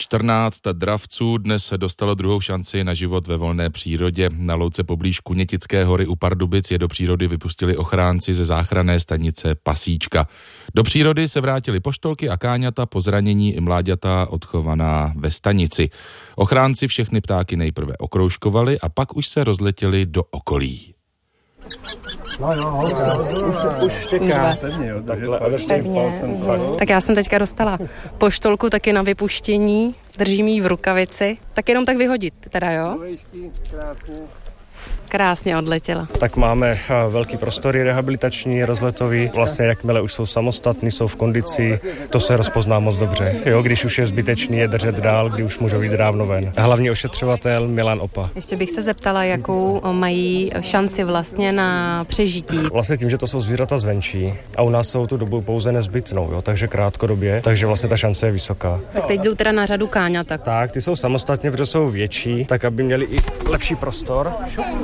14 dravců dnes dostalo druhou šanci na život ve volné přírodě. Na louce poblíž Kunětické hory u Pardubic je do přírody vypustili ochránci ze záchranné stanice Pasíčka. Do přírody se vrátili poštolky a káňata, po zranění i mláďata odchovaná ve stanici. Ochránci všechny ptáky nejprve okroužkovali a pak už se rozletěli do okolí. Už štěká. Pevně. Tak já jsem teďka dostala poštolku taky na vypuštění, držím ji v rukavici, tak jenom tak vyhodit, teda jo? Krásně odletěla. Tak máme velký prostory rehabilitační, rozletový. Vlastně jakmile už jsou samostatní, jsou v kondici, to se rozpozná moc dobře. Jo, když už je zbytečný je držet dál, kdy už můžou jít dávno ven. Hlavní ošetřovatel Milan Opa. Ještě bych se zeptala, jakou mají šanci vlastně na přežití. Vlastně tím, že to jsou zvířata zvenčí a u nás jsou tu dobu pouze nezbytnou, jo, takže krátkodobě, takže vlastně ta šance je vysoká. Tak teď jdou teda na řadu káňata. Tak, ty jsou samostatně, protože jsou větší, tak aby měli i lepší prostor.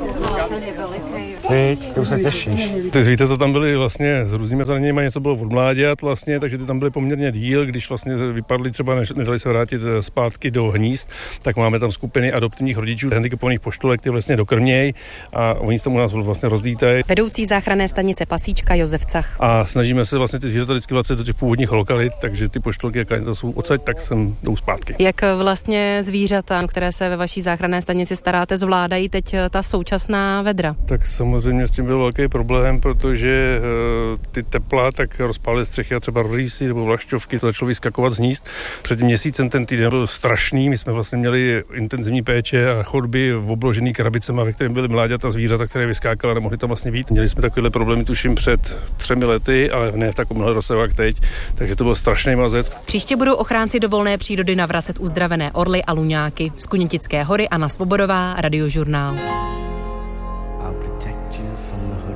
Teď, ty už se těšíš. Ty zvířata tam byly vlastně s různými zraněními, něco bylo od mláďat vlastně, takže ty tam byly poměrně díl, když vlastně vypadly třeba, nedali se vrátit zpátky do hnízd, tak máme tam skupiny adoptivních rodičů, handicapovaných poštolek, ty vlastně dokrmějí a oni se tam u nás vlastně rozlítají. Vedoucí záchranné stanice Pasíčka Josef Cach. A snažíme se vlastně ty zvířata vždycky vlastně do těch původních lokalit, takže ty poštolky, jak jsou odsaď, tak sem jdou zpátky. Jak vlastně zvířata, které se ve vaší záchranné stanici staráte, zvládají teď ta současná vedra? Tak samozřejmě s tím byl velký problém, protože ty tepla tak rozpálily střechy a třeba rýsy nebo vlašťovky začaly vyskakovat z hnízd. Před měsícem ten týden byl strašný, my jsme vlastně měli intenzivní péče a chodby obložený krabicema, ve kterém byly mláďata zvířata, které vyskákaly a nemohly tam vlastně být. Měli jsme takovéhle problémy tuším před 3 lety, ale ne v takovémhle rozsahu jak teď, takže to byl strašný mazec. Příště budou ochránci do volné přírody navracet uzdravené orly a luňáky. Z Kunětické hory Anna Svobodová, Radiožurnál.